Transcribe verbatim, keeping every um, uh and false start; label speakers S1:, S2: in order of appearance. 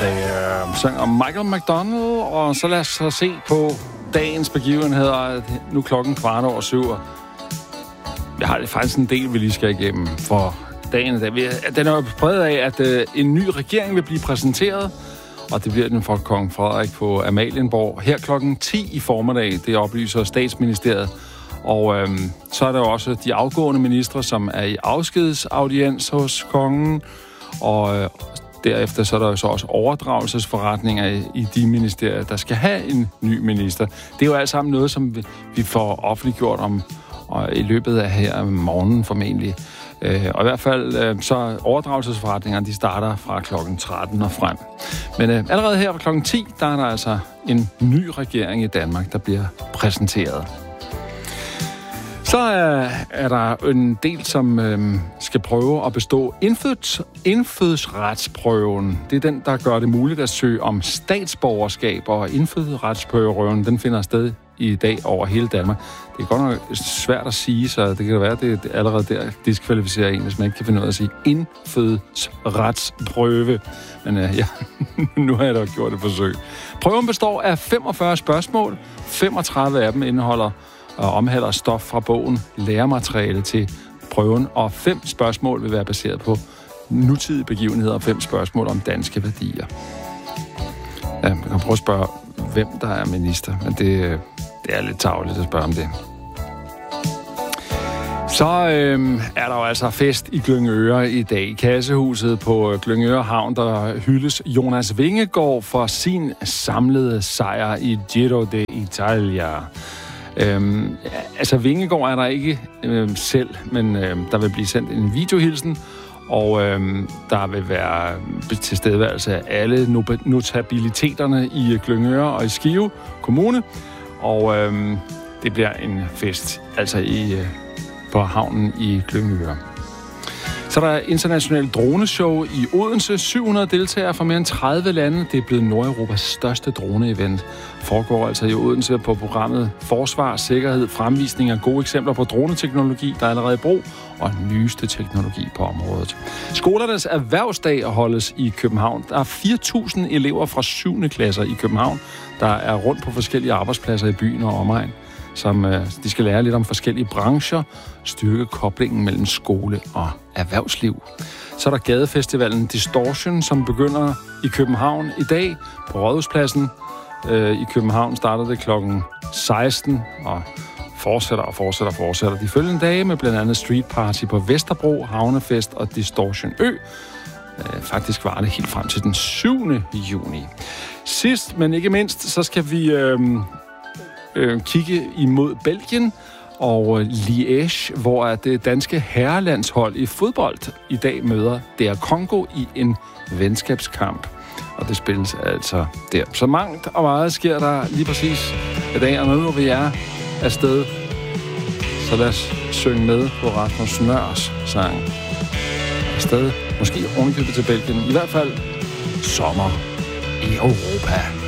S1: Der synger Michael McDonald, og så lad os så se på dagens begivenheder. Nu er klokken kvart over syv. Jeg har faktisk en del, vi lige skal igennem for dagen i dag. Den er jo præget af, at en ny regering vil blive præsenteret, og det bliver den for kong Frederik på Amalienborg her klokken ti i formiddag. Det oplyser Statsministeriet. Og øhm, så er der jo også de afgående ministre, som er i afskedsaudiens hos kongen, og øh, derefter så er der jo så også overdragelsesforretninger i, i de ministerier, der skal have en ny minister. Det er jo alt sammen noget, som vi, vi får offentliggjort om og i løbet af her om morgenen formentlig. Øh, og i hvert fald øh, så overdragelsesforretningerne, de starter fra klokken tretten og frem. Men øh, allerede her fra klokken ti, der er der altså en ny regering i Danmark, der bliver præsenteret. Så er, er der en del, som øh, skal prøve at bestå indføds, indfødsretsprøven. Det er den, der gør det muligt at søge om statsborgerskab, og indfødsretsprøven, den finder sted i dag over hele Danmark. Det er godt nok svært at sige, så det kan være, at det allerede der diskvalificerer en, hvis man ikke kan finde ud af at sige indfødsretsprøve. Men øh, ja, nu har jeg da gjort et forsøg. Prøven består af femogfyrre spørgsmål. femogtredive af dem indeholder og omhandler stof fra bogen Læremateriale til prøven, og fem spørgsmål vil være baseret på nutidige begivenheder og fem spørgsmål om danske værdier. Ja, man kan prøve at spørge, hvem der er minister, men det, det er lidt tarveligt at spørge om det. Så øhm, er der jo altså fest i Glyngøre i dag. I kassehuset på Glyngøre Havn, der hyldes Jonas Vingegaard for sin samlede sejr i Giro d'Italia. Øhm, altså Vingegaard er der ikke øhm, selv, men øhm, der vil blive sendt en videohilsen, og øhm, der vil være tilstedeværelse af alle notabiliteterne i Glyngøre og i Skive Kommune, og øhm, det bliver en fest altså i, øh, på havnen i Glyngøre. Så der er internationalt droneshow i Odense. syv hundrede deltagere fra mere end tredive lande. Det er blevet Nordeuropas største droneevent. Foregår altså i Odense på programmet Forsvar, Sikkerhed, Fremvisning af gode eksempler på droneteknologi, der er allerede i brug, og nyeste teknologi på området. Skolernes erhvervsdag holdes i København. Der er fire tusind elever fra syvende klasser i København, der er rundt på forskellige arbejdspladser i byen og omegn, som øh, de skal lære lidt om forskellige brancher, styrke koblingen mellem skole og erhvervsliv. Så er der gadefestivalen Distortion, som begynder i København i dag på Rådhuspladsen. Øh, I København starter det klokken seksten og fortsætter og fortsætter og fortsætter de følgende dage med blandt andet Street Party på Vesterbro, Havnefest og Distortion Ø. Øh, faktisk var det helt frem til den syvende juni. Sidst, men ikke mindst, så skal vi øh, øh, kigge imod Belgien og Liège, hvor det danske herrelandshold i fodbold i dag møder D R Congo i en venskabskamp. Og det spilles altså der. Så mangt og meget sker der lige præcis i dag, og nu vi er afsted. Så lad os synge med på Rasmus Nørs sang. Afsted, måske ovenikøbet til Belgien. I hvert fald sommer i Europa.